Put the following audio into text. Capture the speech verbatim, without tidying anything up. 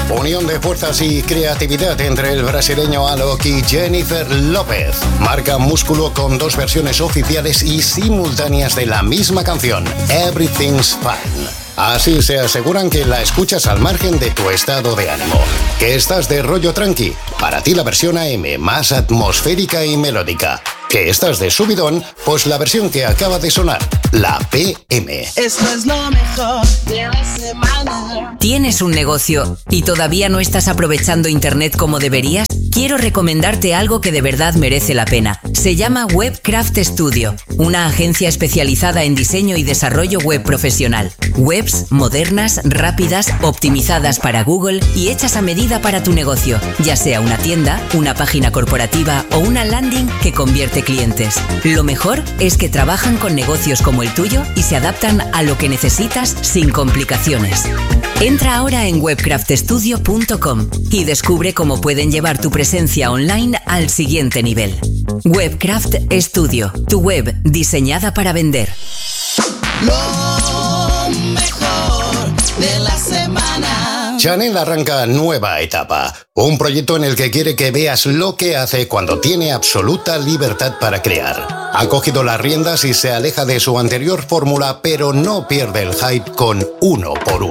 Unión de fuerzas y creatividad entre el brasileño Alok y Jennifer López. Marca músculo con dos versiones oficiales y simultáneas de la misma canción, Everything's Fine. Así se aseguran que la escuchas al margen de tu estado de ánimo. Que estás de rollo tranqui. Para ti la versión A M, más atmosférica y melódica. Que estás de subidón, pues la versión que acaba de sonar, la P M. Esto es lo mejor de la semana. ¿Tienes un negocio y todavía no estás aprovechando Internet como deberías? Quiero recomendarte algo que de verdad merece la pena. Se llama Webcraft Studio, una agencia especializada en diseño y desarrollo web profesional. Webs modernas, rápidas, optimizadas para Google y hechas a medida para tu negocio, ya sea una tienda, una página corporativa o una landing que convierte clientes. Lo mejor es que trabajan con negocios como el tuyo y se adaptan a lo que necesitas sin complicaciones. Entra ahora en webcraft studio punto com y descubre cómo pueden llevar tu presencia online al siguiente nivel. Webcraft Studio, tu web diseñada para vender. Lo mejor de la semana. Chanel arranca nueva etapa, un proyecto en el que quiere que veas lo que hace cuando tiene absoluta libertad para crear. Ha cogido las riendas y se aleja de su anterior fórmula, pero no pierde el hype con uno por uno.